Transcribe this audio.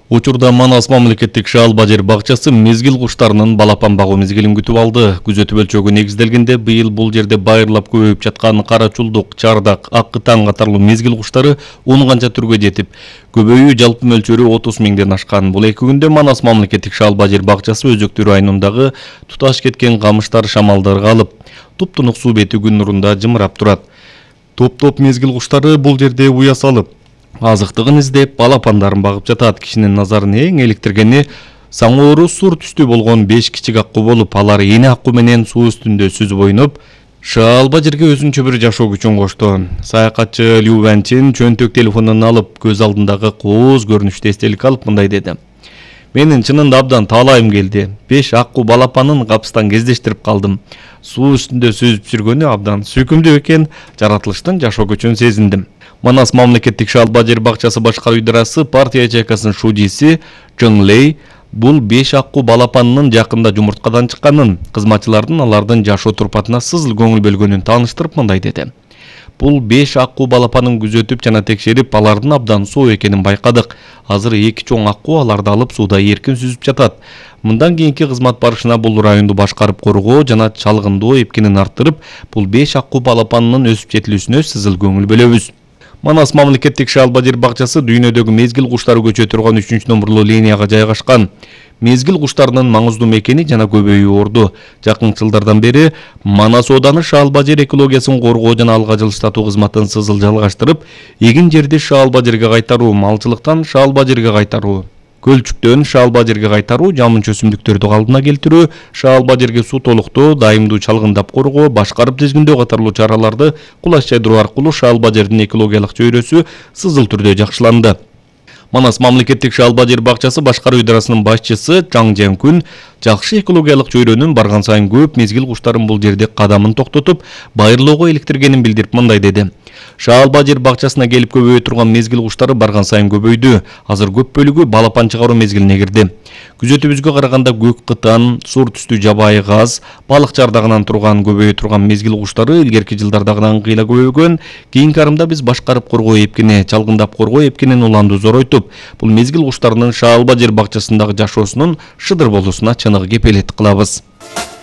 Учурда Манас мамлекеттик шаалба жер бакчасы мезгил куштарынын балапан багуу мезгилин күтүп алды. Күзөтүү өлчөгү негизделгенде быйыл бул жерде байырлап көбөйүп жаткан карачулдук, чардак, ак кытаң катарлуу мезгил куштары 10 канча түргө жетип, көбөйүү жалпы мөлчөрү 30 миңден ашкан. Бул 2 күндө Манас мамлекеттик шаалба жер бакчасы Өзөктү районундагы туташ кеткен камыштар шамалдарга алып, туп-тунук суу бети күн нурунда жымырап турат. Топ-топ мезгил куштары бул жерде уя салып, азыктыгын издеп, балапандарын багып жатат. Кишинин назарын эң эликтиргени саңоору сур түстүү болгон 5 кичик аккуу болуп, алар эне аккуу менен суу үстүндө сүзүп ойноп, шаалба жерге өзүнчө бир жашоо күчүн кошту. Саякатчы Лю Вэнчин чөнтөк телефонун алып, көз алдындагы кооз көрүнүштү эстеликке алып мындай деди: "Менин чынында абдан таалайым келди. 5 аккуу балапанын капыстан кездештирип калдым. Суу үстүндө сүзүп жүргөнү абдан сүйкүмдүү экен. Жаратылыштын жашоо күчүн сезиндим." Манас мамлекеттик шаалба жер бакчасы башкаруу идарасы партия ячейкасынын шужиси Чон Лей бул 5 аккуу балапанынын жакында жумурткадан чыкканын, кызматчылардын алардын жашоо турпатына сызыл көңүл бөлгөнүн тааныштырып мындай деди: "Бул 5 аккуу балапанын күзөтүп жана текшерип, алардын абдан соо экенин байкадык. Азыр 2 чоң аккуу аларды алып сууда эркин сүзүп жатат. Мындан кийинки кызмат барышына бул районду башкарып коргоо жана чалгындоо эпкинин арттырып, бул 5 аккуу балапанынын өсүп жетилүүсүнө сызыл көңүл бөлөбүз." Манас мамлекеттик шаалба жер бакчасы дүйнөдөгү мезгил куштары көчө турган 3-номурлуу линияга жайгашкан. Мезгил куштарынын маңыздуу мекени жана көбөйүү орду. Жакынкы жылдардан бери Манас ооданы шаалба жер экологиясын коргоо жана алга жылыштатуу кызматын сызыл жалгаштырып, эгин жерди шаалба жерге кайтаруу, малчылыктан шаалба жерге кайтаруу, көлчүктөн шаалба жерге кайтаруу, жамын чөсүмдүктөрдү калыбына келтирүү, шаалба жерге суу толуктоо, дайымдуу чалгындап коргоо, башкарып тизгиндөө катарлуу чараларды кулаш жайдыруу аркылуу шаалба жердин экологиялык чөйрөсү сызыл түрдө жакшыланды. Манас мамлекеттик шаалба жер бакчасы башкаруу идарасынын башчысы Чаң Жэнкүн жакшы экологиялык чөйрөнүн барган сайын көп мезгил куштарын бул жерде кадамын токтотуп, байырлоого иликтиргенин билдирип мындай деди: "Шаалба жер бакчасына келип көбөйө турган мезгил куштары барган сайын көбөйдү. Азыр көп бөлүгү балапан чыгаруу мезгилине кирди. Күзөтүүбүзгө караганда көк кытан, сур түстүү жабайы газ, балык чардагынан турган көбөйө турган мезгил куштары илгерки жылдардагыдан кыйла көбөйгөн. Кийинки арымда биз башкарып коргоо эпкини, чалгындап коргоо эпкинин уланду зоройтуп, бул мезгил куштарынын шаалба жер бакчасындагы жашоосунун шыдыр болуусуна чыныгы кепелеттик кылабыз."